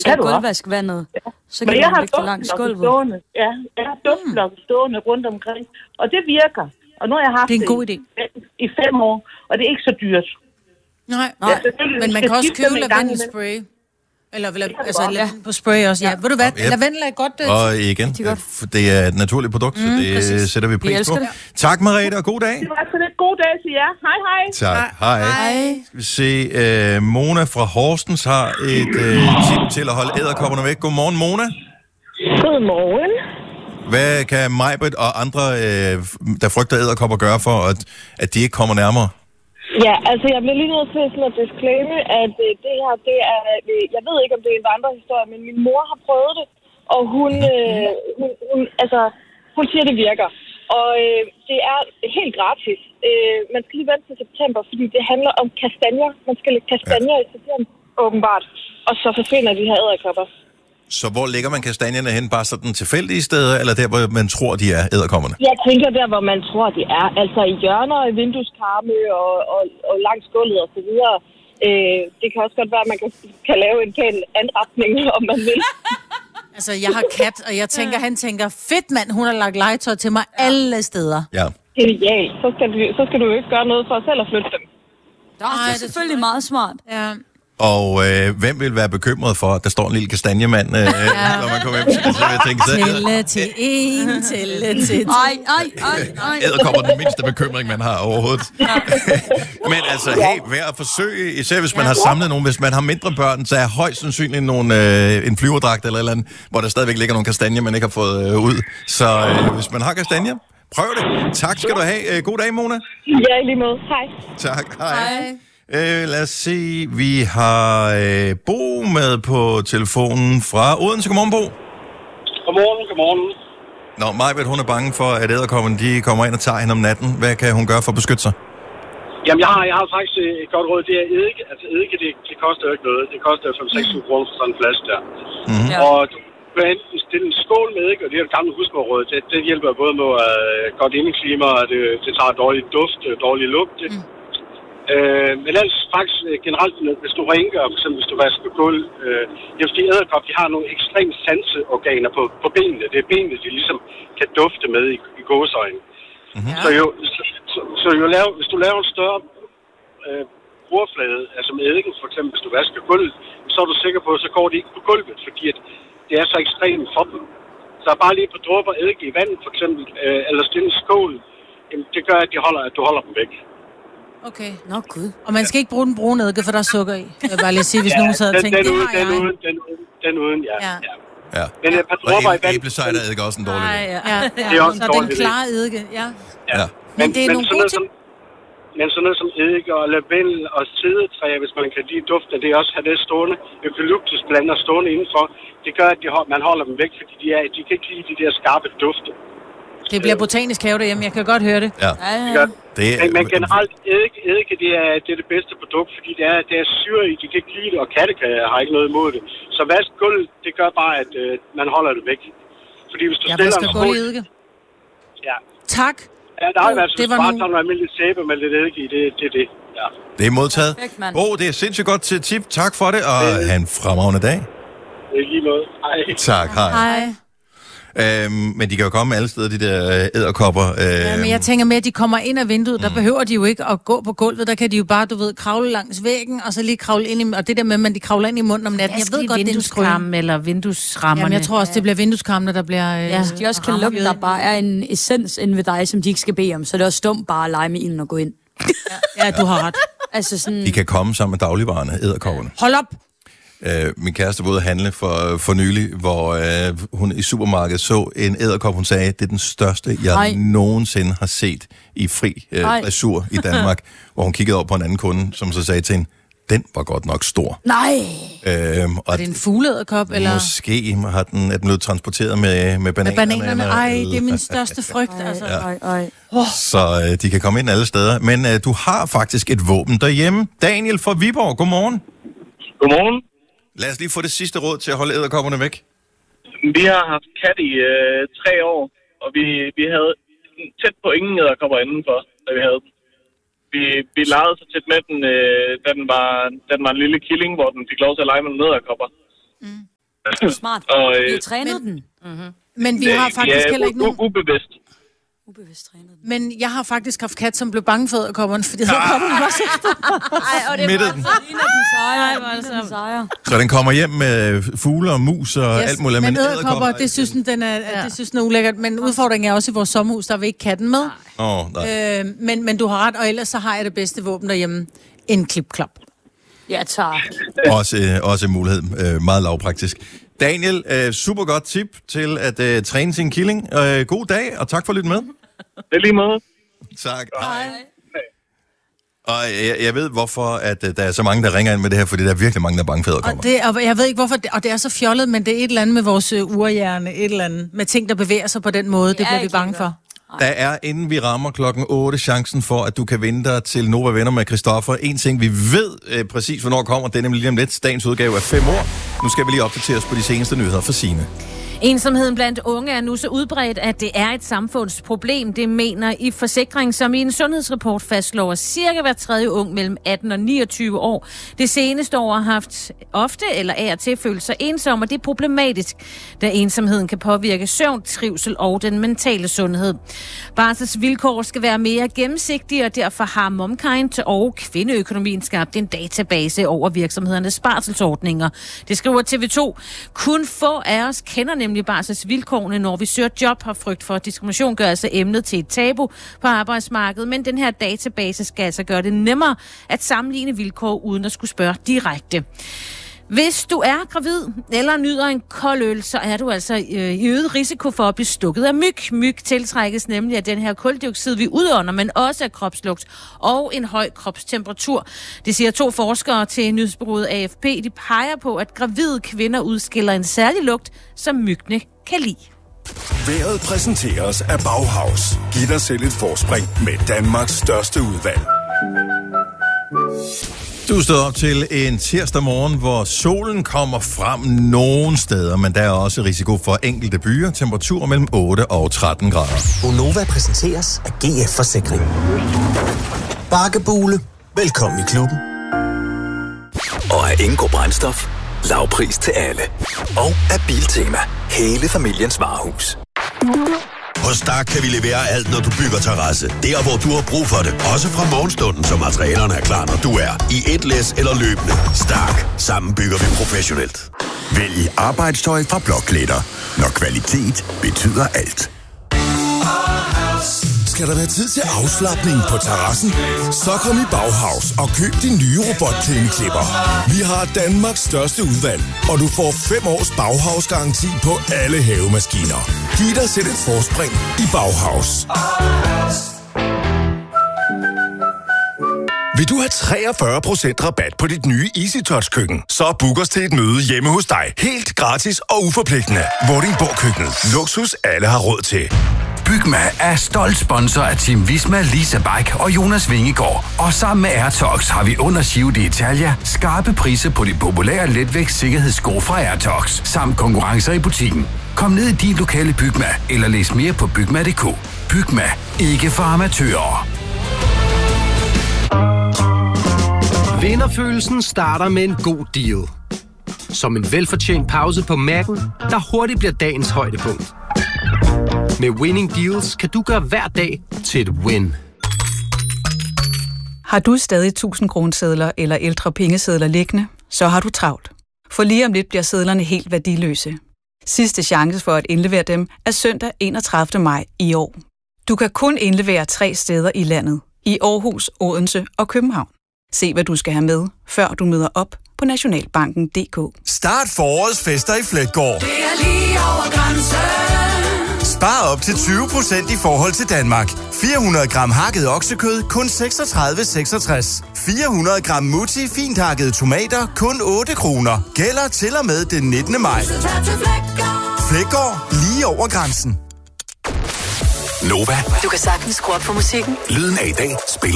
tage gulvvaskvandet, så kan man lægge det langs gulvet. Ja, jeg har duftblokke stående rundt omkring, og det virker. Og nu har jeg haft det er en god idé. I 5 år, og det er ikke så dyrt. Nej. Men man kan også købe lavendelspray. Eller altså på spray også. Ja. Ved du hvad? Lavendel er godt. Og igen, det er et naturligt produkt, så det sætter vi pris på. Tak, Merete, og god dag. Det var sådan et god dag til jer. Hej, hej. Tak, hej. Skal vi se, Mona fra Horsens har et tip til at holde edderkopperne væk. Godmorgen, Mona. Godmorgen. Hvad kan Majbrit og andre, der frygter edderkopper, gøre for, at de ikke kommer nærmere? Ja, altså jeg bliver lige nødt til sådan at disclaime, at det her, det er, jeg ved ikke om det er en vandrehistorie, men min mor har prøvet det, og hun siger, det virker. Og det er helt gratis. Man skal lige vente til september, fordi det handler om kastanjer. Man skal lægge kastanjer i september, åbenbart, og så forsvinder de her edderkopper. Så hvor lægger man kastanjerne hen? Bare sådan tilfældige steder, eller der, hvor man tror, de er, edderkopperne? Jeg tænker der, hvor man tror, de er. Altså i hjørner, i vindueskarme og langs gulvet og så videre. Det kan også godt være, at man kan lave en pæn anretning, om man vil. Altså, jeg har kat, og jeg tænker, han tænker, fedt mand, hun har lagt legetøj til mig alle steder. Ja. Genialt. Så skal du jo ikke gøre noget for selv at flytte dem. Nej, det er selvfølgelig meget smart. Ja. Og hvem vil være bekymret for, at der står en lille kastanjemand, når man kommer hjem til det? Jeg tænker, tælle til en, tælle til to. Edderkopper er den mindste bekymring, man har overhovedet. Men altså, hey, værd at forsøge, især hvis man har samlet nogen. Hvis man har mindre børn, så er højst sandsynligt en flyverdragt eller et eller andet, hvor der stadigvæk ligger nogle kastanjer, man ikke har fået ud. Så hvis man har kastanjer, prøv det. Tak skal du have. God dag, Mona. Ja, i lige måde. Hej. Tak. Hej. Lad os se, vi har Bo med på telefonen fra Odense. Godmorgen, Bo. Godmorgen. Nå, Majbert, hun er bange for, at edderkopperne, de kommer ind og tager hende om natten. Hvad kan hun gøre for at beskytte sig? Jamen, jeg har faktisk et godt råd. Det er eddike. Altså, eddike, det koster jo ikke noget. Det koster jo 5-6 kroner for sådan en flaske der. Mm-hmm. Ja. Og du kan enten stille en skål med eddike, og det er et gammelt husmorråd. Det hjælper både med godt indeklima, og det tager dårlig duft, dårlig lugt. Men ellers faktisk generelt, hvis du rengør, for eksempel hvis du vasker gulv, det er fordi æderkop, de har nogle ekstremt sanseorganer på benene. Det er benene, de ligesom kan dufte med i gåseøjne. Mm-hmm. Så hvis du laver en større bordflade, altså med eddiken for eksempel, hvis du vasker gulv, så er du sikker på, så går de ikke på gulvet, fordi at det er så ekstremt for dem. Så bare lige på dråber eddike i vandet for eksempel, eller stille en skål, det gør, at du holder dem væk. Okay. Nå, gud. Og man skal ikke bruge den brune eddike, for der er sukker i. Jeg vil bare lige sige, hvis nogen sad og tænkte, den uden, ja. Men et par dråber i vand. Æblecider eddike også en dårlig idé. Det er også en dårlig idé. Så den klare eddike, ja. Men det er nogle gode ting. Men sådan noget som eddike og lavendel og sidetræ, hvis man kan lide duften, det er også have det stående eukalyptusblander stående indenfor. Det gør, at man holder dem væk, fordi de kan ikke lide de der skarpe dufte. Det bliver botanisk have derhjemme, jeg kan godt høre det. Ja. Men generelt, eddike, det er det bedste produkt, fordi det er syre i, de kan ikke lide det, og katte har ikke noget imod det. Så vask gulv, det gør bare, at man holder det væk. Fordi hvis du stiller en gulv i eddike. Ja. Tak. Ja, der er altså, hvis du bare tager noget almindeligt sæbe med lidt eddike i, det er det. Ja. Det er modtaget. Det er sindssygt godt til tip. Tak for det, og have en fremragende dag. Det er lige noget. Hej. Tak, hej. Men de kan jo komme alle steder, de der edderkopper. Ja, men jeg tænker med, at de kommer ind af vinduet, der behøver de jo ikke at gå på gulvet. Der kan de jo bare, kravle langs væggen, og så lige kravle ind i... Og det der med, at de kravler ind i munden om natten. Jeg ved godt, det er en skrøm eller vinduesrammerne. Jamen, jeg tror også, det bliver vindueskarmene, der bliver... De også kan lugte, der bare er en essens inde ved dig, som de ikke skal bede om. Så det er også dumt bare at lege med ilden og gå ind. Ja, du har ret. Altså sådan... De kan komme sammen med dagligvarerne, edderkopperne. Hold op! Min kæreste var ude at handle for nylig, hvor hun i supermarkedet så en edderkop. Hun sagde, det er den største, jeg nogensinde har set i fri dressur i Danmark. Hvor hun kiggede over på en anden kunde, som så sagde til hende, den var godt nok stor. Nej! Og det er en fugleedderkop, eller? Måske er den blevet transporteret med bananerne. Med bananerne, det er min største frygt. Altså. Så de kan komme ind alle steder. Men du har faktisk et våben derhjemme. Daniel fra Viborg, godmorgen. Godmorgen. Lad os lige få det sidste råd til at holde edderkopperne væk. Vi har haft kat i 3 år, og vi havde tæt på ingen edderkopper indenfor, da vi havde den. Vi legede så tæt med den, da den var en lille killing, hvor den fik lov til at lege med nogle edderkopper. Mm. Smart. Og, Vi har trænet den. Men vi har faktisk heller ikke nogen... Ubevidst. Men jeg har faktisk haft kat, som blev bange for edderkopperne, fordi edderkopperne var så Midtet den. Den sejrer. Så den kommer hjem med fugle og mus og alt muligt. Men edderkopper, det synes den er ulækkert. Men udfordringen er også i vores sommerhus, der er vi ikke katten med. Men du har ret, og ellers så har jeg det bedste våben derhjemme. En klipklap. Ja, tak. Også en mulighed. Meget lavpraktisk. Daniel, super godt tip til at træne sin killing. God dag, og tak for at lytte med. Det er lige måde. Tak. Hej. Og jeg ved, hvorfor at der er så mange, der ringer ind med det her, fordi der er virkelig mange, der er bange for edderkopper. Og jeg ved ikke, hvorfor, og det er så fjollet, men det er et eller andet med vores urhjerne, et eller andet med ting, der bevæger sig på den måde, det bliver vi bange for. Der er, inden vi rammer klokken 8, chancen for, at du kan vinde dig til Nova Venner med Christoffer. En ting, vi ved præcis, hvornår kommer, det er nemlig lige om lidt. Dagens udgave er 5 år. Nu skal vi lige opdatere os på de seneste nyheder for Signe. Ensomheden blandt unge er nu så udbredt, at det er et samfundsproblem. Det mener i Forsikring, som i en sundhedsrapport fastslår, at cirka hver tredje ung mellem 18 og 29 år det seneste år har haft ofte eller af og til følt sig ensom, og det er problematisk, da ensomheden kan påvirke søvn, trivsel og den mentale sundhed. Barselsvilkår skal være mere gennemsigtige, og derfor har MomKind og Kvindeøkonomien skabt en database over virksomhedernes barselsordninger. Det skriver TV2. Kun få af os kender nemlig barselsvilkårene, når vi søger job, har frygt for diskrimination, gør altså emnet til et tabu på arbejdsmarkedet, men den her database skal altså gøre det nemmere at sammenligne vilkår, uden at skulle spørge direkte. Hvis du er gravid eller nyder en kold øl, så er du altså i øget risiko for at blive stukket af myg. Myg tiltrækkes nemlig af den her kuldioxid, vi udånder, men også af kropslugt og en høj kropstemperatur. Det siger 2 forskere til nyhedsbureauet AFP. De peger på, at gravide kvinder udskiller en særlig lugt, som myggene kan lide. Vejret præsenteres af Bauhaus. Giv dig selv et forspring med Danmarks største udvalg. Du stod op til en tirsdag morgen, hvor solen kommer frem nogle steder, men der er også risiko for enkelte byer. Temperaturer mellem 8 og 13 grader. Gonova præsenteres af GF Forsikring. Bakkebule. Velkommen i klubben. Og af Ingo Brændstof. Lavpris til alle. Og af Biltema. Hele familiens varehus. Hos Stark kan vi levere alt, når du bygger terrasse. Der, hvor du har brug for det. Også fra morgenstunden, så materialerne er klar, når du er. I et læs eller løbende. Stark. Sammen bygger vi professionelt. Vælg arbejdstøj fra Blockletter. Når kvalitet betyder alt. Skal der være tid til afslapning på terrassen? Så kom i Bauhaus og køb din nye robotplæneklipper. Vi har Danmarks største udvalg, og du får 5 års Bauhaus-garanti på alle havemaskiner. Giv dig selv et forspring i Bauhaus. Vil du have 43% rabat på dit nye EasyTouch-køkken? Så book os til et møde hjemme hos dig. Helt gratis og uforpligtende. Vordingborg Køkken. Luksus alle har råd til. Bygma er stolt sponsor af Team Visma, Lisa Bike og Jonas Vingegaard. Og sammen med Airtox har vi under Giro d'Italia skarpe priser på de populære letvægt sikkerhedssko fra Airtox, samt konkurrencer i butikken. Kom ned i din lokale Bygma, eller læs mere på bygma.dk. Bygma. Ikke for amatører. Vinderfølelsen starter med en god deal. Som en velfortjent pause på Mac'en, der hurtigt bliver dagens højdepunkt. Med Winning Deals kan du gøre hver dag til et win. Har du stadig 1000 kronesedler eller ældre pengesedler liggende, så har du travlt. For lige om lidt bliver sedlerne helt værdiløse. Sidste chance for at indlevere dem er søndag 31. maj i år. Du kan kun indlevere 3 steder i landet. I Aarhus, Odense og København. Se, hvad du skal have med, før du møder op på Nationalbanken.dk. Start forårets fester i Fleggaard. Det er lige over grænsen. Spar op til 20% i forhold til Danmark. 400 gram hakket oksekød, kun 36,66. 400 gram Mutti fint hakkede tomater, kun 8 kroner. Gælder til og med den 19. maj. Fleggaard, lige over grænsen. Nova. Du kan sagtens skrue op for musikken. Lyden af i dag spiller